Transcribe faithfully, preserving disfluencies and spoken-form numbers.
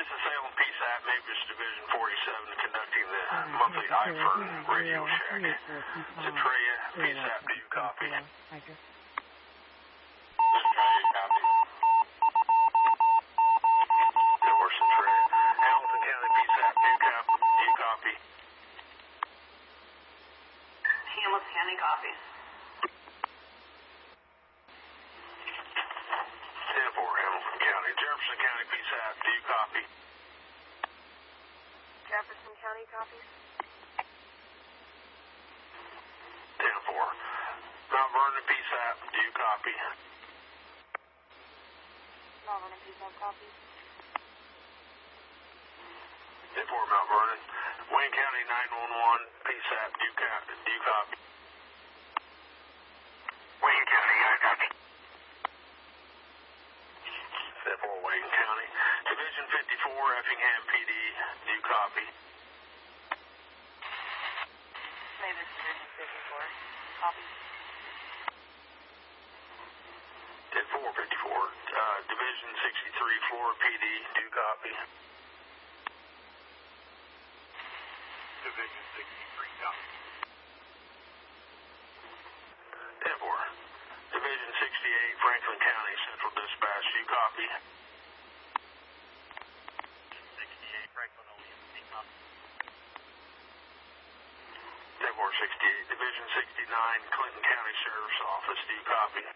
This is Salem P S A P, Mavis Division forty-seven, conducting the monthly I F E R Radio Shack. Centralia, P S A P, do you copy? Centralia, copy. Denver, Centralia. Hamilton County, P S A P, do you copy? Do you copy? Hamilton County copies. ten four, Hamilton County. Jefferson County, P S A P, do you copy? Jefferson County copies. ten four. Mount Vernon, P S A P, do you copy? Mount Vernon, P S A P copies. ten four, Mount Vernon. Wayne County nine one one, P S A P, do you copy? Do you copy? Wayne County, I copy. ten four, Wayne County. Division fifty-four, Effingham P D, do you copy? Mavis Division fifty-four, copy. ten four, fifty-four. Uh, Division sixty-three, Florida P D, do you copy? Division sixty-three, copy. ten four. Division sixty-eight, Franklin County, Central Dispatch, do you copy? sixty-eight, Franklin O E M C, copy. ten four, sixty-eight. Division sixty-nine, Clinton County Sheriff's Office, do you copy?